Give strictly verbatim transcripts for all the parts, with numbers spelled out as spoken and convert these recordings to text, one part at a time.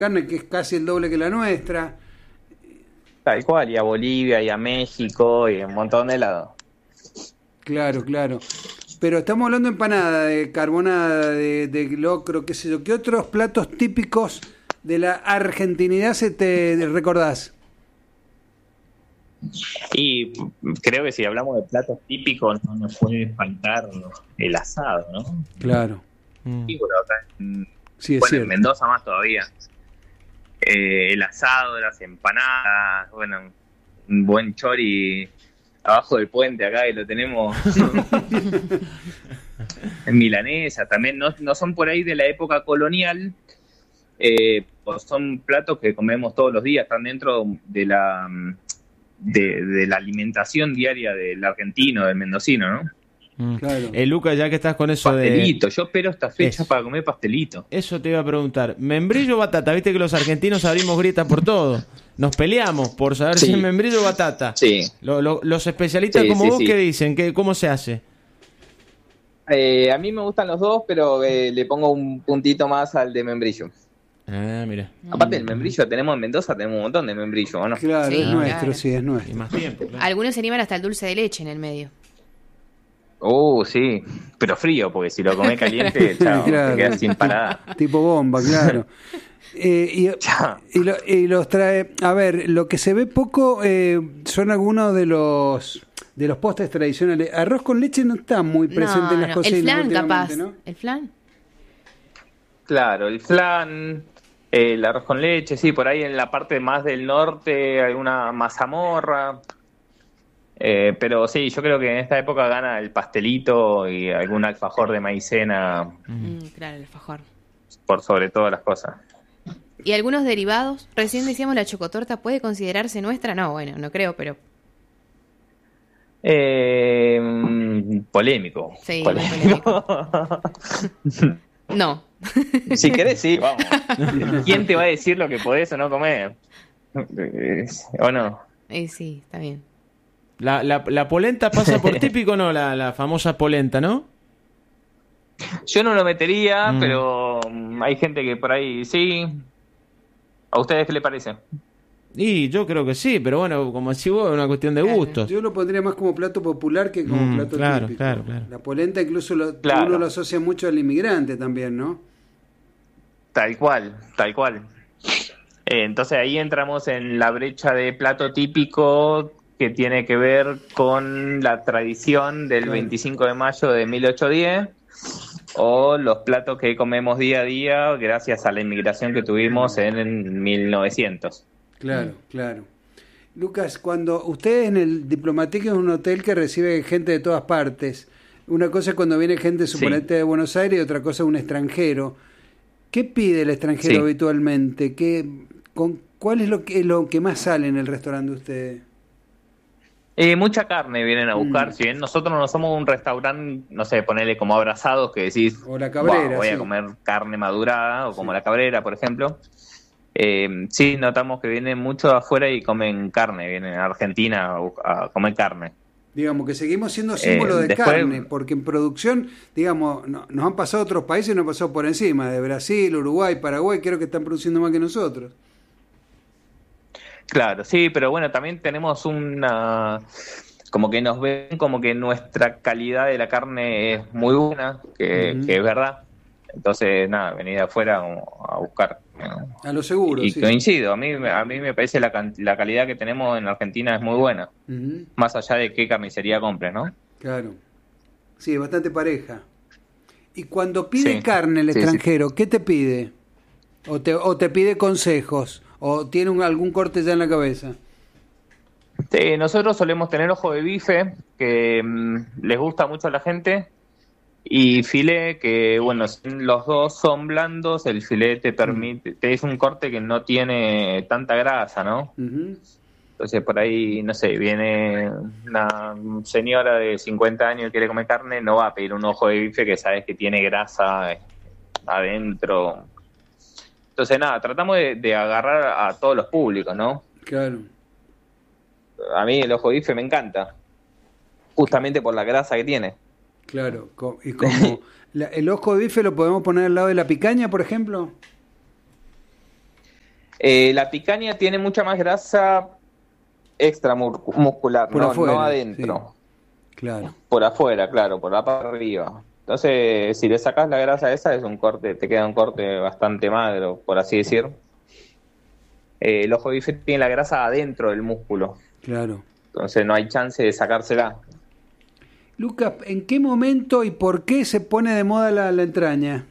carne que es casi el doble que la nuestra. Tal cual, y a Bolivia, y a México, y a un montón de lados. Claro, claro. Pero estamos hablando de empanada, de carbonada, de, de locro, qué sé yo. ¿Qué otros platos típicos de la argentinidad se te recordás? Y creo que si hablamos de platos típicos, no nos puede faltar el asado, ¿no? Claro. Sí, pero acá en, Sí, es bueno, cierto. en Mendoza más todavía. Eh, el asado, las empanadas, bueno, un buen chori abajo del puente acá que lo tenemos en milanesa también, no, no son por ahí de la época colonial, eh, pues son platos que comemos todos los días, están dentro de la de, de la alimentación diaria del argentino, del mendocino, ¿no? Mm. Claro. Eh, Lucas, ya que estás con eso Pastelito, de... yo espero esta fecha Eso. para comer pastelito. Eso te iba a preguntar. ¿Membrillo o batata? Viste que los argentinos abrimos grieta por todo. Nos peleamos por saber Sí. si es membrillo o batata. Sí. Lo- lo- los especialistas Sí, como sí, vos, sí. ¿qué dicen? ¿Qué, ¿Cómo se hace? Eh, a mí me gustan los dos, pero eh, le pongo un puntito más al de membrillo. Ah, mira. Aparte del membrillo, tenemos en Mendoza, tenemos un montón de membrillo, ¿o no? Claro, Sí, es nuestro, claro. sí, es Y nuestro. más tiempo, claro. Algunos se animan hasta el dulce de leche en el medio. Uh, sí, pero frío, porque si lo comés caliente, chao, Claro. te quedas sin parada. Tipo bomba, claro. Eh, y, Chao. y, lo- y los trae, a ver, lo que se ve poco eh, son algunos de los de los postres tradicionales. Arroz con leche no está muy presente No, en las no. cocinas El flan, últimamente, capaz. ¿no? El flan. Claro, el flan, el arroz con leche, sí, por ahí en la parte más del norte, alguna mazamorra. Eh, pero sí, yo creo que en esta época gana el pastelito y algún alfajor de maicena Mm, claro, el alfajor. por sobre todas las cosas. ¿Y algunos derivados? Recién decíamos la chocotorta, ¿puede considerarse nuestra? No, bueno, no creo, pero Eh, mm, polémico. Sí, polémico. no. Si querés, sí, vamos. ¿Quién te va a decir lo que podés o no comer? Eh, ¿O no? Eh, sí, está bien. La, la, la polenta pasa por típico, ¿no? La, la famosa polenta, ¿no? Yo no lo metería, Mm. pero mm, hay gente que por ahí sí. ¿A ustedes qué le parece? Y yo creo que sí, pero bueno, como decís vos, es una cuestión de Claro. gustos. Yo lo pondría más como plato popular que como Mm, plato claro, típico. claro, claro. La polenta incluso lo- Claro. uno lo asocia mucho al inmigrante también, ¿no? Tal cual, tal cual. Eh, entonces ahí entramos en la brecha de plato típico que tiene que ver con la tradición del Claro. veinticinco de mayo de mil ochocientos diez o los platos que comemos día a día gracias a la inmigración que tuvimos en, en mil novecientos. Claro, claro. Lucas, cuando usted en el Diplomatique es un hotel que recibe gente de todas partes, una cosa es cuando viene gente, suponete, de Buenos Aires, y otra cosa un extranjero. ¿Qué pide el extranjero Sí. habitualmente? ¿Qué, con, ¿Cuál es lo que, lo que más sale en el restaurante de ustedes? Eh, mucha carne vienen a buscar, Mm. si bien nosotros no somos un restaurante, no sé, ponele como abrazados que decís, O la Cabrera, "Buah, voy sí. a comer carne madurada, o como Sí. la cabrera, por ejemplo. Eh, sí, notamos que vienen mucho de afuera y comen carne, vienen a Argentina a, bu- a comer carne. Digamos que seguimos siendo símbolo Eh, de después- carne, porque en producción, digamos, no- nos han pasado otros países y nos han pasado por encima, de Brasil, Uruguay, Paraguay, creo que están produciendo más que nosotros. Claro, sí, pero bueno, también tenemos una... como que nos ven como que nuestra calidad de la carne es muy buena, que, Ujú. que es verdad. Entonces, nada, venir de afuera como a buscar. ¿no? A lo seguro, Y sí. coincido, a mí, a mí me parece la, can- la calidad que tenemos en Argentina es muy buena, Ujú, más allá de qué carnicería compres, ¿no? claro. Sí, bastante pareja. Y cuando pide Sí, carne el sí, sí. extranjero, ¿qué te pide? ¿O te, o te pide consejos? ¿O tiene un- algún corte ya en la cabeza? Sí, nosotros solemos tener ojo de bife, que mm, les gusta mucho a la gente, y filé, que bueno, los dos son blandos, el filé te permite, te es un corte que no tiene tanta grasa, ¿no? Ujú, Entonces por ahí, no sé, viene una señora de cincuenta años y quiere comer carne, no va a pedir un ojo de bife que sabes que tiene grasa eh, adentro. Entonces nada, tratamos de, de agarrar a todos los públicos, ¿no? claro. A mí el ojo de bife me encanta, justamente por la grasa que tiene. Claro, co- y como la- el ojo de bife lo podemos poner al lado de la picaña, por ejemplo. Eh, la picaña tiene mucha más grasa extramuscular, Por no, afuera, no adentro. sí. Claro. Por afuera, claro, por la parte de arriba. Entonces, si le sacas la grasa esa, es un corte, te queda un corte bastante magro, por así decir. Eh, el ojo de bife tiene la grasa adentro del músculo. Claro. Entonces no hay chance de sacársela. Lucas, ¿en qué momento y por qué se pone de moda la, la entraña?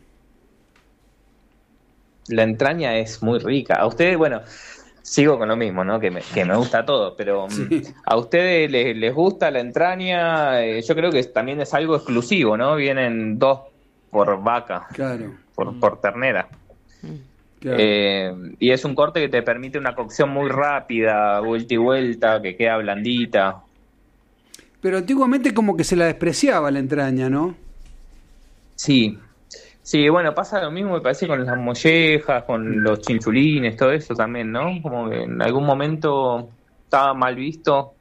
La entraña es muy rica. A ustedes, bueno, sigo con lo mismo, ¿no? Que me, que me gusta todo, pero Sí. a ustedes les, les gusta la entraña. Eh, yo creo que también es algo exclusivo, ¿no? Vienen dos por vaca, Claro. por, por ternera. Claro. Eh, y es un corte que te permite una cocción muy rápida, vuelta y vuelta, que queda blandita. Pero antiguamente como que se la despreciaba la entraña, ¿no? Sí, sí, bueno, pasa lo mismo, me parece, con las mollejas, con los chinchulines, todo eso también, ¿no? Como que en algún momento estaba mal visto.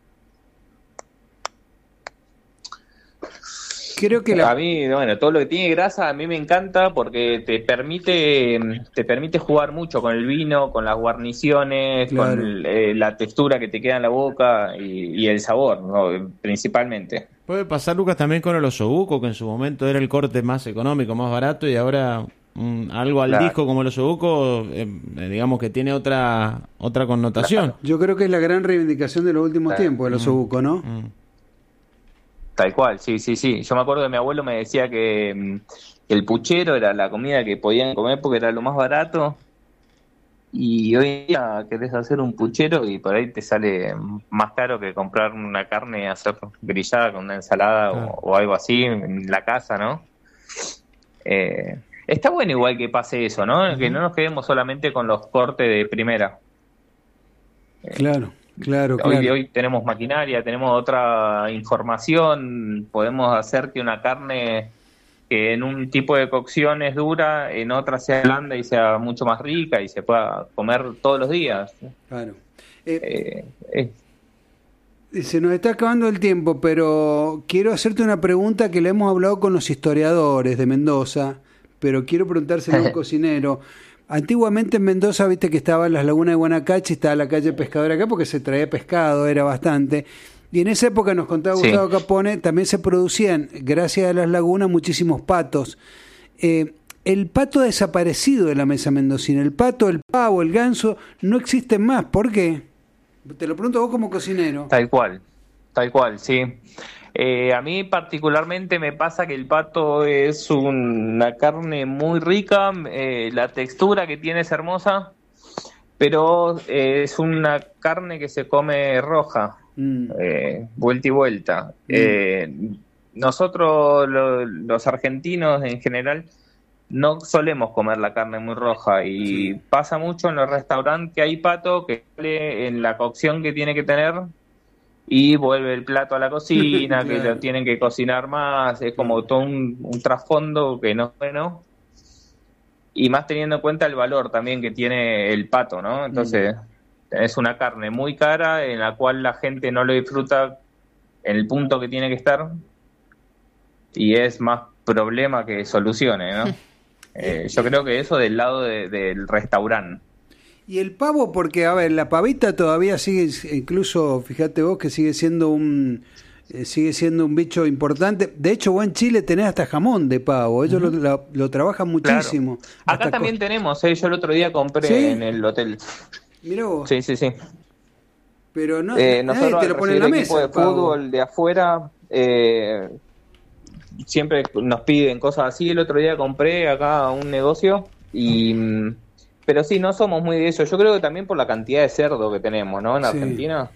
Creo que la... A mí, bueno, todo lo que tiene grasa a mí me encanta porque te permite te permite jugar mucho con el vino, con las guarniciones, Claro. con eh, la textura que te queda en la boca y, y el sabor, ¿no? Principalmente. Puede pasar, Lucas, también con el osobuco, que en su momento era el corte más económico, más barato, y ahora mm, algo al Claro. disco como el osobuco, eh, digamos que tiene otra otra connotación. Yo creo que es la gran reivindicación de los últimos Claro. tiempos, el osobuco, ¿no? Mm. Tal cual, sí, sí, sí. Yo me acuerdo que mi abuelo me decía que mm, el puchero era la comida que podían comer porque era lo más barato. Y hoy en día querés hacer un puchero y por ahí te sale más caro que comprar una carne, hacer grillada con una ensalada Claro. o, o algo así en la casa, ¿no? Eh, está bueno igual que pase eso, ¿no? Que no nos quedemos solamente con los cortes de primera. Claro, claro, Hoy, claro. hoy tenemos maquinaria, tenemos otra información, podemos hacer que una carne que en un tipo de cocción es dura, en otra sea blanda y sea mucho más rica y se pueda comer todos los días. Claro. Eh, Eh, eh, Se nos está acabando el tiempo, pero quiero hacerte una pregunta que le hemos hablado con los historiadores de Mendoza, pero quiero preguntárselo a un cocinero. Antiguamente en Mendoza, viste que estaban las lagunas de Guanacache, estaba la calle pescadora acá porque se traía pescado, era bastante. Y en esa época, nos contaba Sí. Gustavo Capone, también se producían, gracias a las lagunas, muchísimos patos. Eh, el pato ha desaparecido de la mesa mendocina. El pato, el pavo, el ganso, no existen más. ¿Por qué? Te lo pregunto a vos como cocinero. tal cual, tal cual, sí. Eh, a mí particularmente me pasa que el pato es una carne muy rica, eh, la textura que tiene es hermosa, pero eh, es una carne que se come roja. Mm. Eh, vuelta y vuelta. Eh, nosotros, lo- los argentinos en general, no solemos comer la carne muy roja y Sí. pasa mucho en los restaurantes que hay pato que sale en la cocción que tiene que tener y vuelve el plato a la cocina, que Claro. lo tienen que cocinar más, es como todo un, un trasfondo que no es bueno. Y más teniendo en cuenta el valor también que tiene el pato, ¿no? Entonces, es una carne muy cara en la cual la gente no lo disfruta en el punto que tiene que estar y es más problema que soluciones, ¿no? Eh, yo creo que eso del lado de- del restaurante. Y el pavo, porque, a ver, la pavita todavía sigue, incluso, fíjate vos, que sigue siendo un eh, sigue siendo un bicho importante. De hecho, vos en Chile tenés hasta jamón de pavo. Ellos lo, lo- lo trabajan muchísimo. Claro. Hasta Acá también co- tenemos, ¿eh? Yo el otro día compré ¿Sí? en el hotel. Mirá vos. Sí, sí, sí. Pero no, Eh, nadie nosotros te lo al pone en la recibir mesa. equipo de el pavo. fútbol de afuera, eh, siempre nos piden cosas así. El otro día compré acá un negocio y... mm, pero sí, no somos muy de eso. Yo creo que también por la cantidad de cerdo que tenemos, ¿no? En Sí. Argentina.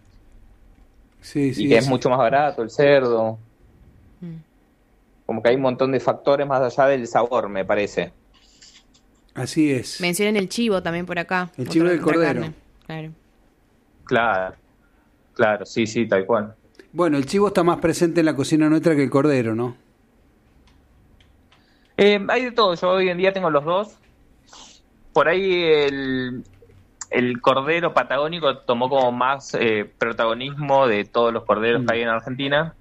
Sí, sí. Y que es mucho más barato el cerdo. Mm. Como que hay un montón de factores más allá del sabor, me parece. Así es. Mencionan el chivo también por acá. El otra- chivo del otra cordero. carne. Claro. Claro, claro, sí, sí, tal cual. Bueno, el chivo está más presente en la cocina nuestra que el cordero, ¿no? Eh, hay de todo, yo hoy en día tengo los dos. Por ahí el, el cordero patagónico tomó como más eh, protagonismo de todos los corderos Mm. que hay en Argentina,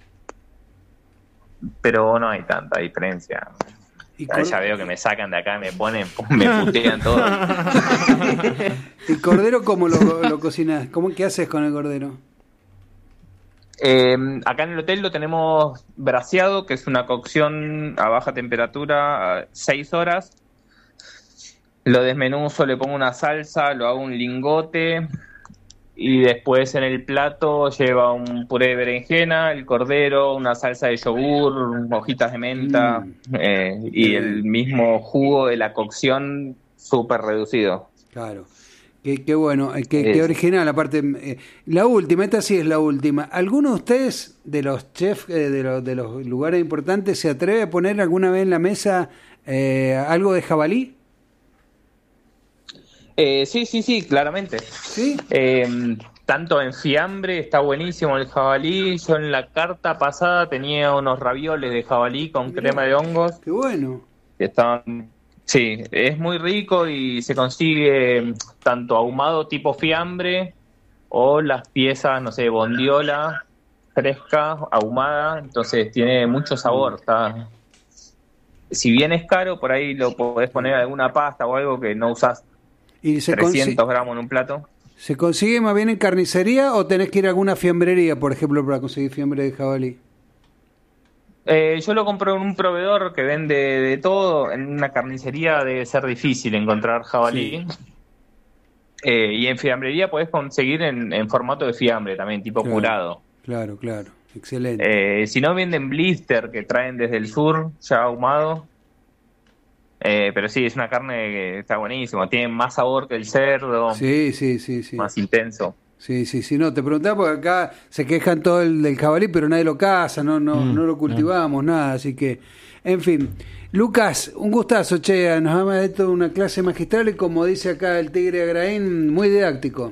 pero no hay tanta diferencia. Y Ah, cor- ya veo que me sacan de acá, me ponen, me putean todo. ¿El cordero cómo lo, lo cocinas? ¿Cómo, ¿Qué haces con el cordero? Eh, acá en el hotel lo tenemos braseado, que es una cocción a baja temperatura, a seis horas. Lo desmenuzo, le pongo una salsa, lo hago un lingote y después en el plato lleva un puré de berenjena, el cordero, una salsa de yogur, hojitas de menta mm. eh, y el mismo jugo de la cocción súper reducido. Claro. Qué, qué bueno, qué, qué original. Aparte, eh, la última, esta sí es la última. ¿Alguno de ustedes, de los chefs eh, de, lo, de los lugares importantes, se atreve a poner alguna vez en la mesa eh, algo de jabalí? Eh, sí, sí, sí, claramente. ¿Sí? Eh, tanto en fiambre, está buenísimo el jabalí. Yo en la carta pasada tenía unos ravioles de jabalí con Mirá, crema de hongos. ¡Qué bueno! Que estaban... Sí, es muy rico y se consigue tanto ahumado tipo fiambre o las piezas, no sé, bondiola fresca, ahumada. Entonces tiene mucho sabor. Está... Si bien es caro, por ahí lo podés poner en alguna pasta o algo que no usás. ¿Y se trescientos consi- gramos en un plato? ¿Se consigue más bien en carnicería o tenés que ir a alguna fiambrería, por ejemplo, para conseguir fiambre de jabalí? Eh, yo lo compro en un proveedor que vende de todo. En una carnicería debe ser difícil encontrar jabalí. Sí. Eh, y en fiambrería podés conseguir en, en formato de fiambre también, tipo claro, curado. Claro, claro. Excelente. Eh, si no, venden blister que traen desde el sur, ya ahumado. Eh, pero sí, es una carne que está buenísima, tiene más sabor que el cerdo. Sí, sí, sí, sí. Más intenso. Sí, sí, sí, no, te preguntaba porque acá se quejan todo el del jabalí, pero nadie lo caza, no, no, mm, no lo cultivamos, no. nada, así que, en fin. Lucas, un gustazo, che, nos ha hecho una clase magistral y como dice acá el Tigre Agraín, muy didáctico.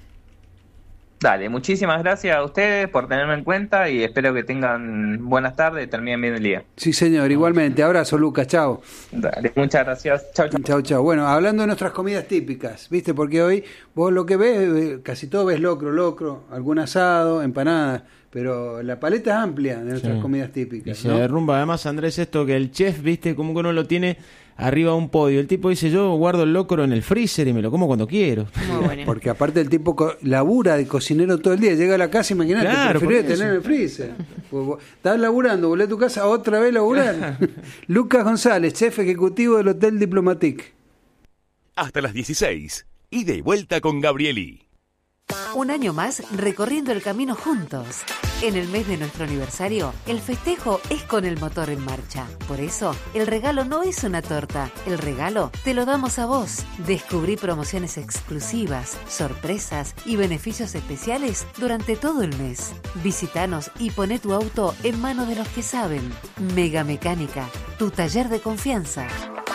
Dale, muchísimas gracias a ustedes por tenerme en cuenta y espero que tengan buenas tardes y terminen bien el día. Sí, señor, igualmente. Abrazo, Lucas, chao. Dale, muchas gracias. Chao, chao. Chao, chao. Bueno, hablando de nuestras comidas típicas, ¿viste? Porque hoy vos lo que ves, casi todo ves locro, locro, algún asado, empanadas, pero la paleta es amplia de nuestras sí. comidas típicas. Y se ¿no? derrumba además, Andrés, esto que el chef, ¿viste? Como que uno lo tiene arriba de un podio. El tipo dice, yo guardo el locro en el freezer y me lo como cuando quiero. Muy bueno. Porque aparte el tipo co- labura de cocinero todo el día. Llega a la casa, imagínate, claro, preferiría tener en el freezer. Pues, estás laburando, volvés a tu casa otra vez laburar. Lucas González, chef ejecutivo del Hotel Diplomatique. Hasta las dieciséis. Ida y vuelta con Gabrieli. Un año más recorriendo el camino juntos. En el mes de nuestro aniversario, el festejo es con el motor en marcha. Por eso, el regalo no es una torta. El regalo te lo damos a vos. Descubrí promociones exclusivas, sorpresas y beneficios especiales durante todo el mes. Visítanos y poné tu auto en manos de los que saben. Mega Mecánica, tu taller de confianza.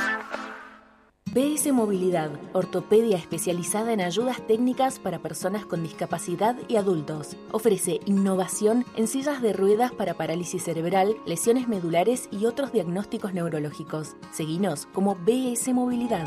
B S Movilidad, ortopedia especializada en ayudas técnicas para personas con discapacidad y adultos. Ofrece innovación en sillas de ruedas para parálisis cerebral, lesiones medulares y otros diagnósticos neurológicos. Seguinos como B S Movilidad.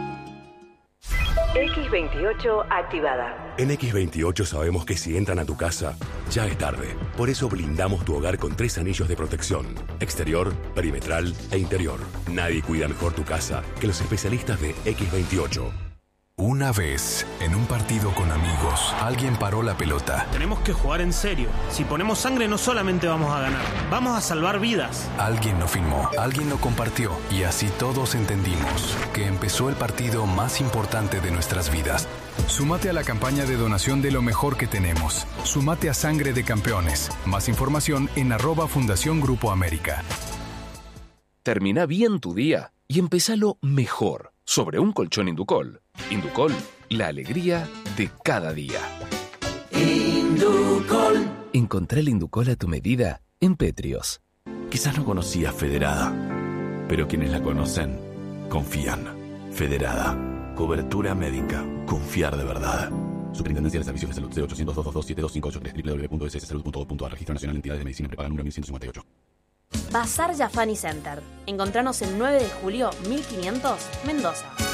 X veintiocho activada. En X veintiocho sabemos que si entran a tu casa, ya es tarde. Por eso blindamos tu hogar con tres anillos de protección: exterior, perimetral e interior. Nadie cuida mejor tu casa que los especialistas de X veintiocho. Una vez, en un partido con amigos, alguien paró la pelota. Tenemos que jugar en serio. Si ponemos sangre no solamente vamos a ganar, vamos a salvar vidas. Alguien lo filmó, alguien lo compartió y así todos entendimos que empezó el partido más importante de nuestras vidas. Súmate a la campaña de donación de lo mejor que tenemos. Súmate a Sangre de Campeones. Más información en arroba Fundación Grupo América. Termina bien tu día y empezalo mejor sobre un colchón Inducol. Inducol, la alegría de cada día. Inducol. Encontrá el Inducol a tu medida en Petrios. Quizás no conocías Federada, pero quienes la conocen confían. Federada. Cobertura médica. Confiar de verdad. Superintendencia de Servicios de Salud cero ochocientos, doscientos veintidós, siete dos cinco ocho tres doble u doble u doble u punto s s salud punto gov punto a r. Registro Nacional de Entidades de Medicina Prepaga número mil ciento cincuenta y ocho. Bazar Yafani Center. Encontranos en nueve de julio mil quinientos, Mendoza.